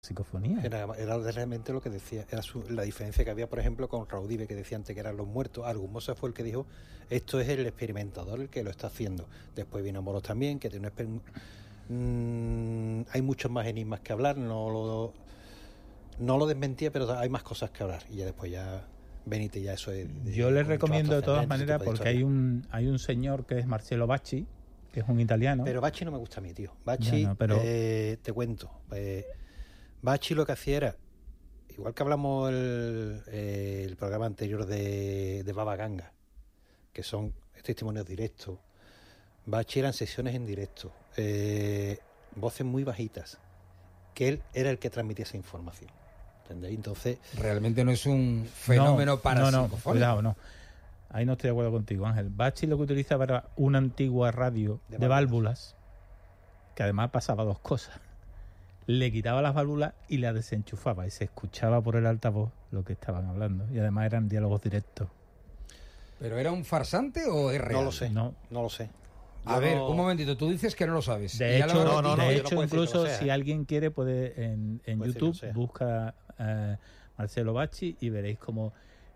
psicofonía. Era realmente lo que decía, era la diferencia que había, por ejemplo, con Raudive, que decía antes que eran los muertos. Argumosa fue el que dijo, esto es el experimentador el que lo está haciendo. Después vino Moros también, que tiene hay muchos más enigmas que hablar, no lo desmentía, pero hay más cosas que hablar. Y ya después ya Benítez ya eso es... Yo les recomiendo de todas maneras, porque hay un señor que es Marcello Bacci, que es un italiano. Pero Bacci no me gusta a mí, tío. Bacci, te cuento... Bacci lo que hacía era, igual que hablamos el programa anterior de Baba Ganga, que son testimonios directos, Bacci eran sesiones en directo, voces muy bajitas, que él era el que transmitía esa información. ¿Entendéis? Entonces... Realmente no es un fenómeno parapsicofónico. No, cuidado, no. Ahí no estoy de acuerdo contigo, Ángel. Bacci lo que utilizaba era una antigua radio de válvulas, que además pasaba dos cosas. Le quitaba las válvulas y las desenchufaba y se escuchaba por el altavoz lo que estaban hablando, y además eran diálogos directos. ¿Pero era un farsante o es real? No lo sé, no lo sé. A ver, un momentito, tú dices que no lo sabes. De hecho, incluso si alguien quiere puede en YouTube busca Marcello Bacci y veréis cómo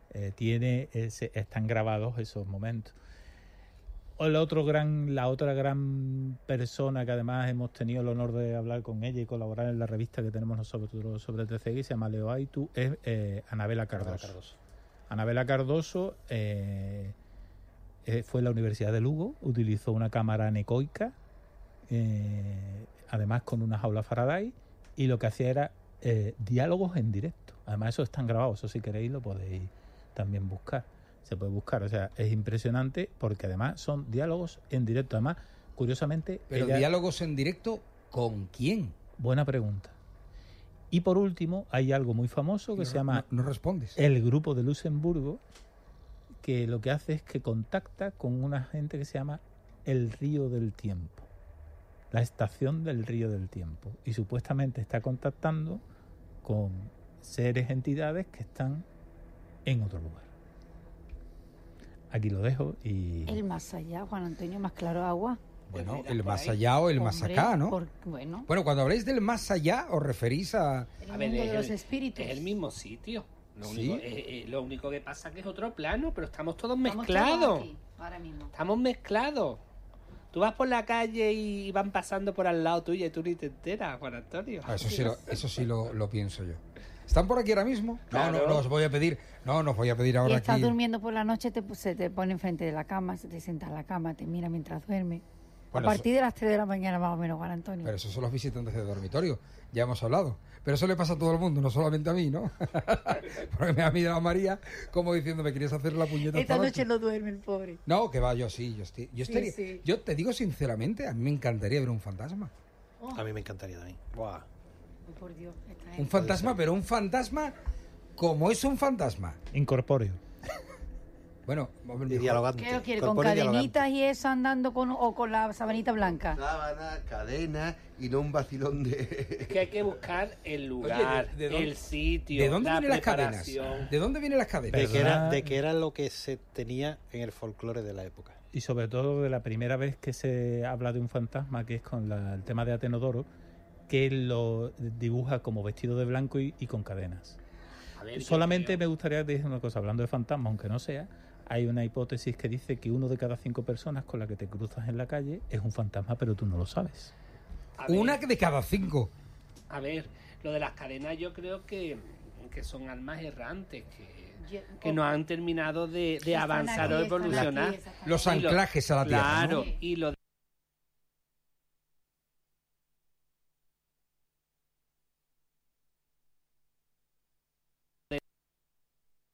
están grabados esos momentos. O la otra gran persona que además hemos tenido el honor de hablar con ella y colaborar en la revista que tenemos nosotros sobre el TCG, se llama Leo Aitu, es Anabela Cardoso. Anabela Cardoso fue en la Universidad de Lugo, utilizó una cámara anecoica, además con una jaula Faraday, y lo que hacía era diálogos en directo. Además eso están grabados, eso si queréis lo podéis también buscar. Se puede buscar, o sea, es impresionante porque además son diálogos en directo. Además, curiosamente... ¿Pero diálogos en directo con quién? Buena pregunta. Y por último, hay algo muy famoso que se llama... No respondes. El Grupo de Luxemburgo, que lo que hace es que contacta con una gente que se llama el Río del Tiempo. La estación del Río del Tiempo. Y supuestamente está contactando con seres, entidades que están en otro lugar. Aquí lo dejo y... El más allá, Juan Antonio, más claro agua. Bueno, el más allá o el más acá, ¿no? Bueno, cuando habláis del más allá, ¿os referís a...? El mundo de los espíritus. Es el mismo sitio. ¿Sí? Lo único que pasa es que es otro plano, pero estamos todos mezclados. Aquí, ahora mismo. Estamos mezclados. Tú vas por la calle y van pasando por al lado tuyo y tú ni te enteras, Juan Antonio. Eso sí lo pienso yo. ¿Están por aquí ahora mismo? Claro. No, os voy a pedir. No, os voy a pedir ahora y estás aquí. durmiendo por la noche, se te pone enfrente de la cama, se te sienta en la cama, te mira mientras duerme. Bueno, a partir de las 3 de la mañana más o menos, Juan Antonio. Pero esos son los visitantes de dormitorio, ya hemos hablado. Pero eso le pasa a todo el mundo, no solamente a mí, ¿no? Porque me ha mirado María como diciendo, ¿me querías hacer la puñeta esta noche no duerme el pobre. No, que va, yo estaría. Sí. Yo te digo sinceramente, a mí me encantaría ver un fantasma. A mí me encantaría también. Buah. Por Dios, un fantasma, pero un fantasma como es un fantasma. Incorpóreo. Bueno, y dialogante. ¿Qué lo quiere? ¿Con cadenitas y eso andando con la sabanita blanca? Sábana, cadena y no un vacilón de... Que hay que buscar el lugar, el sitio, ¿de dónde la vienen las preparación. cadenas? ¿De dónde vienen las cadenas? De que era lo que se tenía en el folclore de la época. Y sobre todo de la primera vez que se habla de un fantasma, que es con el tema de Atenodoro, que lo dibuja como vestido de blanco y con cadenas. Solamente me gustaría decir una cosa, hablando de fantasmas, aunque no sea, hay una hipótesis que dice que 1 de cada 5 personas con las que te cruzas en la calle es un fantasma, pero tú no lo sabes. Una de cada 5. A ver, lo de las cadenas yo creo que son almas errantes que no han terminado de avanzar o evolucionar. Los anclajes a la tierra. Claro, ¿no? y lo